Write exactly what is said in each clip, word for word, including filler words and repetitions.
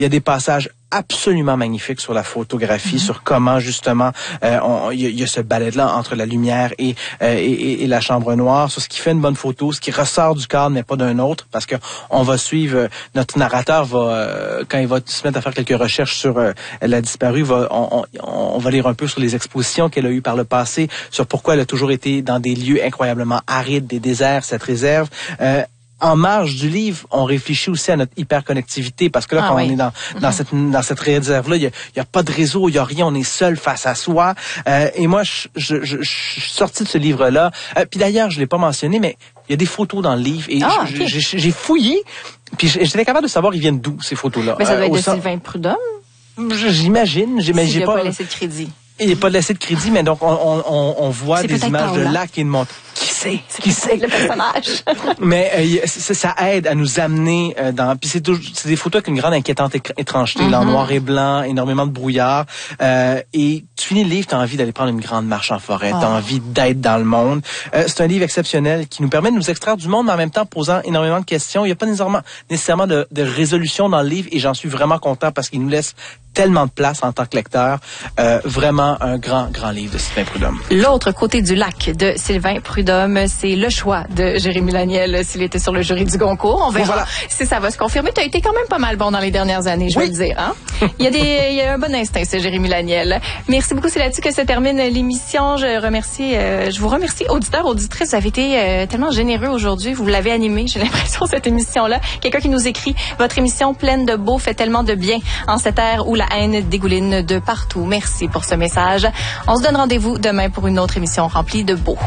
Il y a des passages absolument magnifiques sur la photographie, mm-hmm. sur comment justement euh, on, il, y a, il y a ce balai-là entre la lumière et, euh, et, et la chambre noire, sur ce qui fait une bonne photo, ce qui ressort du cadre mais pas d'un autre, parce que on va suivre, euh, notre narrateur va, euh, quand il va se mettre à faire quelques recherches sur euh, la disparue, va, on, on, on va lire un peu sur les expositions qu'elle a eues par le passé, sur pourquoi elle a toujours été dans des lieux incroyablement arides, des déserts, cette réserve. Euh, En marge du livre, on réfléchit aussi à notre hyperconnectivité, parce que là, ah, quand oui. on est dans, dans mm-hmm. cette, dans cette réserve-là, il y a, il y a pas de réseau, il y a rien, on est seul face à soi. Euh, et moi, je, je, je, je suis sorti de ce livre-là. Euh, puis d'ailleurs, je l'ai pas mentionné, mais il y a des photos dans le livre. Et ah, je, okay. j'ai, j'ai fouillé, puis j'étais capable de savoir ils viennent d'où, ces photos-là. Mais ça doit euh, être de sein... Sylvain Prudhomme? J'imagine. J'imagine si j'ai pas, pas laissé de crédit. Il n'est pas laissé de crédit, mais donc on, on, on voit c'est des images de lacs et de montagnes. Qui sait? Qui sait le personnage? Mais euh, ça, ça aide à nous amener euh, dans. Puis c'est, toujours, c'est des photos avec une grande inquiétante étrangeté, mm-hmm. là, en noir et blanc, énormément de brouillard. Euh, et tu finis le livre, t'as envie d'aller prendre une grande marche en forêt, oh. t'as envie d'être dans le monde. Euh, c'est un livre exceptionnel qui nous permet de nous extraire du monde, mais en même temps posant énormément de questions. Il n'y a pas nécessairement, nécessairement de, de résolution dans le livre, et j'en suis vraiment content parce qu'il nous laisse tellement de place en tant que lecteur. Euh, vraiment un grand, grand livre de Sylvain Prudhomme. L'autre côté du lac de Sylvain Prudhomme, c'est le choix de Jérémy Laniel s'il était sur le jury du Goncourt. On verra voilà. si ça va se confirmer. Tu as été quand même pas mal bon dans les dernières années, je oui. veux le dire. Hein? Il y a des, il y a un bon instinct, c'est Jérémy Laniel. Merci beaucoup. C'est là-dessus que se termine l'émission. Je remercie, euh, je vous remercie, auditeurs, auditrices. Vous avez été euh, tellement généreux aujourd'hui. Vous l'avez animé, j'ai l'impression, cette émission-là. Quelqu'un qui nous écrit, votre émission pleine de beau fait tellement de bien en cette ère où la haine dégouline de partout. Merci pour ce message. On se donne rendez-vous demain pour une autre émission remplie de beau.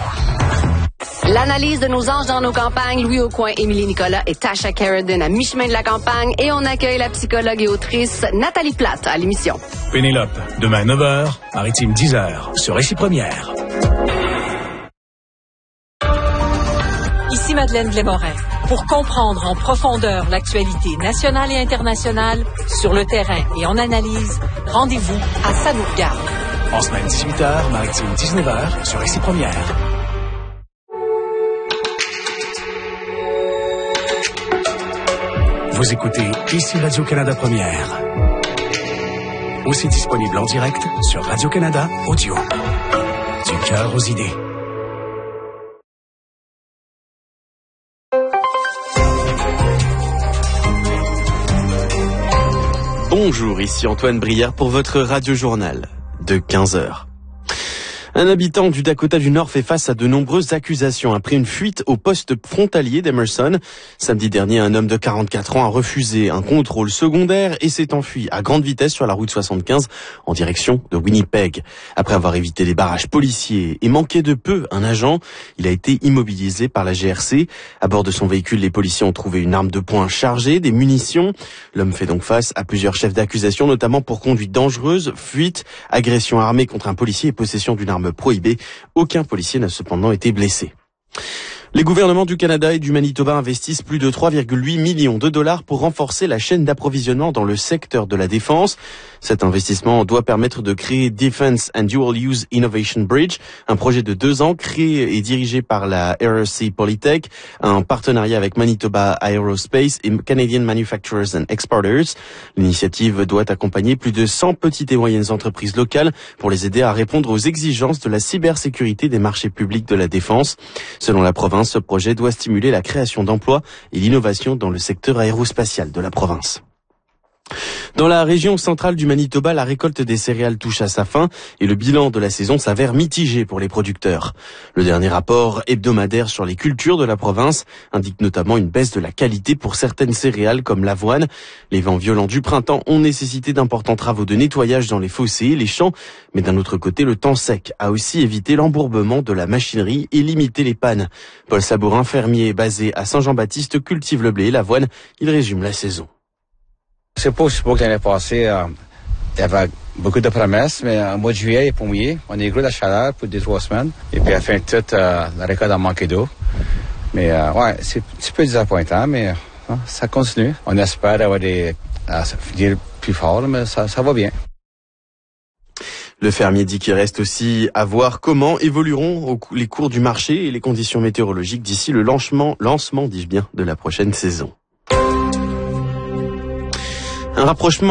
L'analyse de nos anges dans nos campagnes, Louis Aucoin, Émilie Nicolas et Tasha Carradine à mi-chemin de la campagne. Et on accueille la psychologue et autrice Nathalie Plate à l'émission. Pénélope, demain neuf heures, Maritime dix heures, sur Récit Première. Ici Madeleine Blais-Morin. Pour comprendre en profondeur l'actualité nationale et internationale, sur le terrain et en analyse, rendez-vous à Ça nous regarde. En semaine dix-huit heures, Maritime dix-neuf heures, sur Récit Première. Vous écoutez ici Radio-Canada Première. Aussi disponible en direct sur Radio-Canada Audio. Du cœur aux idées. Bonjour, ici Antoine Brière pour votre radio-journal de quinze heures. Un habitant du Dakota du Nord fait face à de nombreuses accusations après une fuite au poste frontalier d'Emerson. Samedi dernier, un homme de quarante-quatre ans a refusé un contrôle secondaire et s'est enfui à grande vitesse sur la route soixante-quinze en direction de Winnipeg. Après avoir évité les barrages policiers et manqué de peu un agent, il a été immobilisé par la G R C. À bord de son véhicule, les policiers ont trouvé une arme de poing chargée, des munitions. L'homme fait donc face à plusieurs chefs d'accusation, notamment pour conduite dangereuse, fuite, agression armée contre un policier et possession d'une arme prohibée. Aucun policier n'a cependant été blessé. Les gouvernements du Canada et du Manitoba investissent plus de trois virgule huit millions de dollars pour renforcer la chaîne d'approvisionnement dans le secteur de la défense. Cet investissement doit permettre de créer Defense and Dual Use Innovation Bridge, un projet de deux ans créé et dirigé par la R S C Polytech, un partenariat avec Manitoba Aerospace et Canadian Manufacturers and Exporters. L'initiative doit accompagner plus de cent petites et moyennes entreprises locales pour les aider à répondre aux exigences de la cybersécurité des marchés publics de la défense. Selon la province, ce projet doit stimuler la création d'emplois et l'innovation dans le secteur aérospatial de la province. Dans la région centrale du Manitoba, la récolte des céréales touche à sa fin et le bilan de la saison s'avère mitigé pour les producteurs. Le dernier rapport hebdomadaire sur les cultures de la province indique notamment une baisse de la qualité pour certaines céréales comme l'avoine. Les vents violents du printemps ont nécessité d'importants travaux de nettoyage dans les fossés et les champs, mais d'un autre côté, le temps sec a aussi évité l'embourbement de la machinerie et limité les pannes. Paul Sabourin, fermier basé à Saint-Jean-Baptiste, cultive le blé et l'avoine. Il résume la saison. C'est pas aussi beau que l'année passée. Euh, il y avait beaucoup de promesses, mais au mois de juillet, il est pas mouillé. On est gros de la chaleur pour deux, trois semaines. Et puis, à la fin de tout, euh, la récolte a manqué d'eau. Mais, euh, ouais, c'est un petit peu désappointant, mais euh, ça continue. On espère avoir des, à finir plus fort, mais ça, ça va bien. Le fermier dit qu'il reste aussi à voir comment évolueront les cours du marché et les conditions météorologiques d'ici le lancement, lancement, dis-je bien, de la prochaine saison. Un rapprochement